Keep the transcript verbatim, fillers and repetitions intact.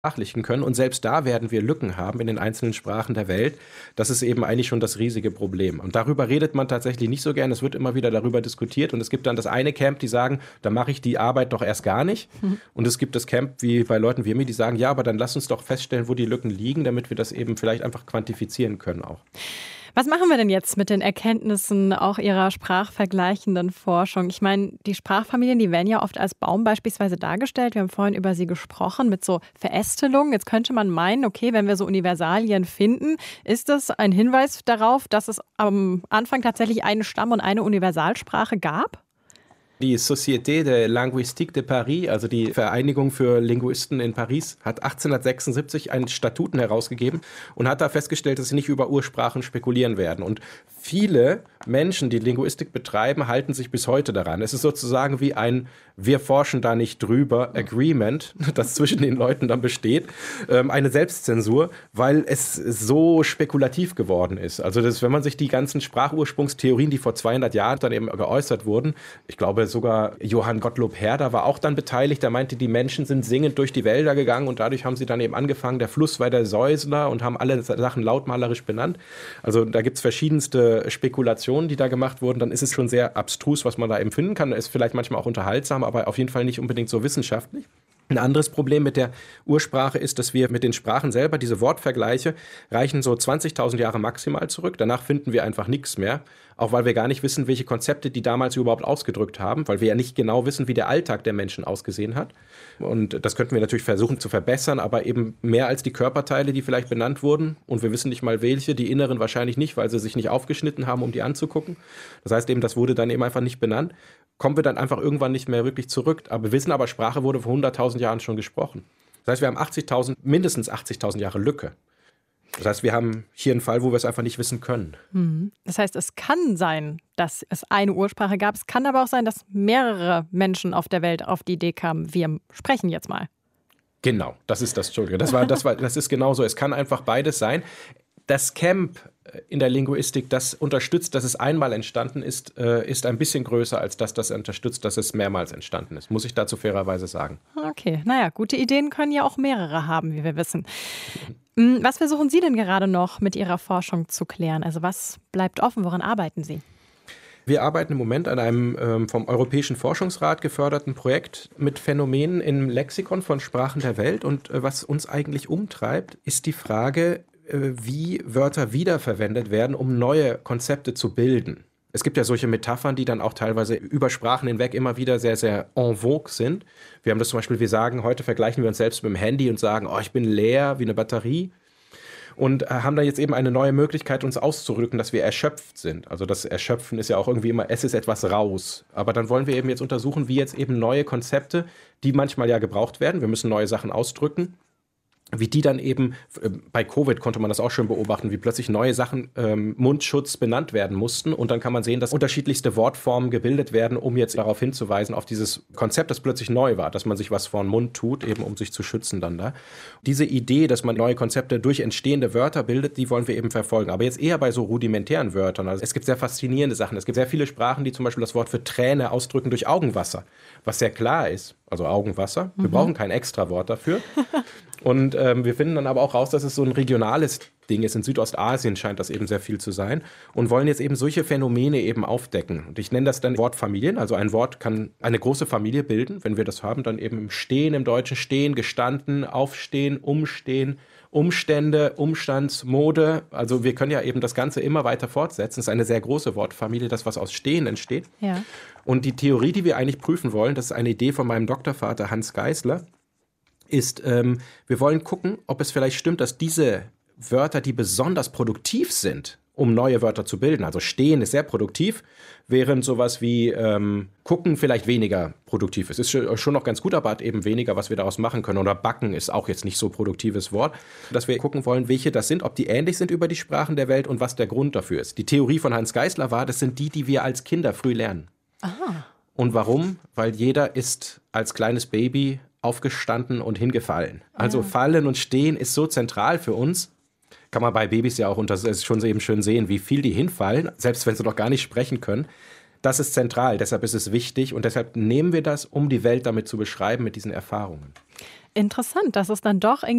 versprachlichen können. Und selbst da werden wir Lücken haben in den einzelnen Sprachen der Welt. Das ist eben eigentlich schon das riesige Problem. Und darüber redet man tatsächlich nicht so gern. Es wird immer wieder darüber diskutiert. Und es gibt dann das eine Camp, die sagen, da mache ich die Arbeit doch erst gar nicht. Mhm. Und es gibt das Camp wie bei Leuten wie mir, die sagen, ja, aber dann lass uns doch feststellen, wo die Lücken liegen, damit wir das eben vielleicht einfach quantifizieren können auch. Was machen wir denn jetzt mit den Erkenntnissen auch Ihrer sprachvergleichenden Forschung? Ich meine, die Sprachfamilien, die werden ja oft als Baum beispielsweise dargestellt. Wir haben vorhin über sie gesprochen mit so Verästelungen. Jetzt könnte man meinen, okay, wenn wir so Universalien finden, ist das ein Hinweis darauf, dass es am Anfang tatsächlich einen Stamm und eine Universalsprache gab? Die Société de Linguistique de Paris, also die Vereinigung für Linguisten in Paris, hat achtzehnhundertsechsundsiebzig einen Statuten herausgegeben und hat da festgestellt, dass sie nicht über Ursprachen spekulieren werden. Und viele Menschen, die Linguistik betreiben, halten sich bis heute daran. Es ist sozusagen wie ein Wir forschen da nicht drüber Agreement, das zwischen den Leuten dann besteht, eine Selbstzensur, weil es so spekulativ geworden ist. Also das, wenn man sich die ganzen Sprachursprungstheorien, die vor zweihundert Jahren dann eben geäußert wurden, ich glaube sogar Johann Gottlob Herder war auch dann beteiligt, der meinte, die Menschen sind singend durch die Wälder gegangen und dadurch haben sie dann eben angefangen, der Fluss war der Säusler und haben alle Sachen lautmalerisch benannt. Also da gibt es verschiedenste Spekulationen, die da gemacht wurden. Dann ist es schon sehr abstrus, was man da eben finden kann. Ist vielleicht manchmal auch unterhaltsam, aber auf jeden Fall nicht unbedingt so wissenschaftlich. Ein anderes Problem mit der Ursprache ist, dass wir mit den Sprachen selber, diese Wortvergleiche, reichen so zwanzigtausend Jahre maximal zurück. Danach finden wir einfach nichts mehr. Auch weil wir gar nicht wissen, welche Konzepte die damals überhaupt ausgedrückt haben, weil wir ja nicht genau wissen, wie der Alltag der Menschen ausgesehen hat. Und das könnten wir natürlich versuchen zu verbessern, aber eben mehr als die Körperteile, die vielleicht benannt wurden. Und wir wissen nicht mal welche, die inneren wahrscheinlich nicht, weil sie sich nicht aufgeschnitten haben, um die anzugucken. Das heißt eben, das wurde dann eben einfach nicht benannt. Kommen wir dann einfach irgendwann nicht mehr wirklich zurück. Aber wir wissen aber, Sprache wurde vor hunderttausend Jahren schon gesprochen. Das heißt, wir haben achtzigtausend, mindestens achtzigtausend Jahre Lücke. Das heißt, wir haben hier einen Fall, wo wir es einfach nicht wissen können. Das heißt, es kann sein, dass es eine Ursprache gab. Es kann aber auch sein, dass mehrere Menschen auf der Welt auf die Idee kamen, wir sprechen jetzt mal. Genau, das ist das, Entschuldige. Das, war, das, war, das ist genau so. Es kann einfach beides sein. Das Camp in der Linguistik, das unterstützt, dass es einmal entstanden ist, ist ein bisschen größer als das, das unterstützt, dass es mehrmals entstanden ist. Muss ich dazu fairerweise sagen. Okay, naja, gute Ideen können ja auch mehrere haben, wie wir wissen. Was versuchen Sie denn gerade noch mit Ihrer Forschung zu klären? Also was bleibt offen? Woran arbeiten Sie? Wir arbeiten im Moment an einem ähm, vom Europäischen Forschungsrat geförderten Projekt mit Phänomenen im Lexikon von Sprachen der Welt. Und äh, was uns eigentlich umtreibt, ist die Frage, äh, wie Wörter wiederverwendet werden, um neue Konzepte zu bilden. Es gibt ja solche Metaphern, die dann auch teilweise über Sprachen hinweg immer wieder sehr, sehr en vogue sind. Wir haben das zum Beispiel, wir sagen, heute vergleichen wir uns selbst mit dem Handy und sagen, oh, ich bin leer wie eine Batterie. Und haben da jetzt eben eine neue Möglichkeit, uns auszudrücken, dass wir erschöpft sind. Also das Erschöpfen ist ja auch irgendwie immer, es ist etwas raus. Aber dann wollen wir eben jetzt untersuchen, wie jetzt eben neue Konzepte, die manchmal ja gebraucht werden, wir müssen neue Sachen ausdrücken, wie die dann eben, bei Covid konnte man das auch schon beobachten, wie plötzlich neue Sachen, ähm, Mundschutz benannt werden mussten. Und dann kann man sehen, dass unterschiedlichste Wortformen gebildet werden, um jetzt darauf hinzuweisen, auf dieses Konzept, das plötzlich neu war, dass man sich was vor den Mund tut, eben um sich zu schützen dann da. Diese Idee, dass man neue Konzepte durch entstehende Wörter bildet, die wollen wir eben verfolgen. Aber jetzt eher bei so rudimentären Wörtern. Also es gibt sehr faszinierende Sachen. Es gibt sehr viele Sprachen, die zum Beispiel das Wort für Träne ausdrücken durch Augenwasser, was sehr klar ist. Also Augenwasser. Wir mhm. brauchen kein Extrawort dafür. Und ähm, wir finden dann aber auch raus, dass es so ein regionales Ding ist. In Südostasien scheint das eben sehr viel zu sein. Und wollen jetzt eben solche Phänomene eben aufdecken. Und ich nenne das dann Wortfamilien. Also ein Wort kann eine große Familie bilden. Wenn wir das haben, dann eben im Stehen, im Deutschen stehen, gestanden, aufstehen, umstehen, Umstände, Umstandsmode. Also wir können ja eben das Ganze immer weiter fortsetzen. Es ist eine sehr große Wortfamilie, das, was aus Stehen entsteht. Ja. Und die Theorie, die wir eigentlich prüfen wollen, das ist eine Idee von meinem Doktorvater Hans Geisler, ist, ähm, wir wollen gucken, ob es vielleicht stimmt, dass diese Wörter, die besonders produktiv sind, um neue Wörter zu bilden, also stehen ist sehr produktiv, während sowas wie ähm, gucken vielleicht weniger produktiv ist. Ist schon noch ganz gut, aber hat eben weniger, was wir daraus machen können. Oder backen ist auch jetzt nicht so produktives Wort. Dass wir gucken wollen, welche das sind, ob die ähnlich sind über die Sprachen der Welt und was der Grund dafür ist. Die Theorie von Hans Geisler war, das sind die, die wir als Kinder früh lernen. Aha. Und warum? Weil jeder ist als kleines Baby aufgestanden und hingefallen. Also ja. Fallen und Stehen ist so zentral für uns. Kann man bei Babys ja auch und das ist schon eben schön sehen, wie viel die hinfallen, selbst wenn sie noch gar nicht sprechen können. Das ist zentral, deshalb ist es wichtig und deshalb nehmen wir das, um die Welt damit zu beschreiben, mit diesen Erfahrungen. Interessant, dass es dann doch irgendwie